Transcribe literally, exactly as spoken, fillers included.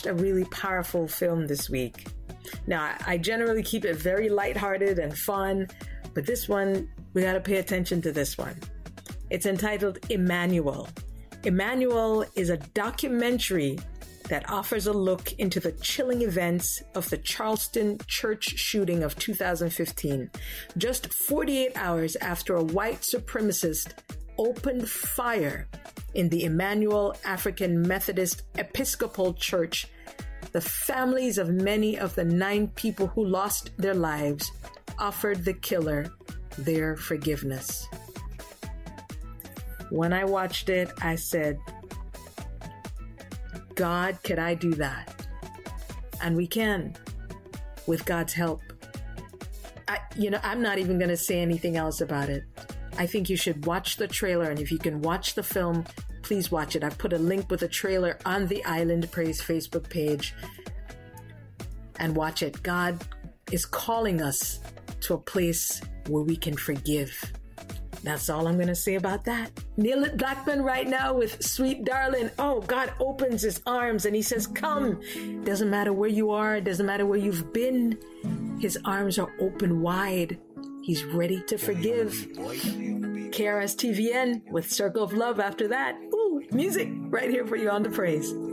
watched a really powerful film this week. Now, I generally keep it very lighthearted and fun, but this one, we got to pay attention to this one. It's entitled Emmanuel. Emmanuel is a documentary that offers a look into the chilling events of the Charleston church shooting of two thousand fifteen, just forty-eight hours after a white supremacist opened fire in the Emmanuel African Methodist Episcopal Church. The families of many of the nine people who lost their lives offered the killer their forgiveness. When I watched it, I said, God, could I do that? And we can, with God's help. I, you know, I'm not even going to say anything else about it. I think you should watch the trailer, and if you can watch the film, please watch it. I put a link with the trailer on the Island Praise Facebook page, and watch it. God is calling us to a place where we can forgive. That's all I'm going to say about that. Neil Blackman right now with Sweet Darling. Oh, God opens his arms and he says, come. Doesn't matter where you are. Doesn't matter where you've been. His arms are open wide. He's ready to forgive. K R S T V N with Circle of Love after that. Ooh, music right here for you on The Praise.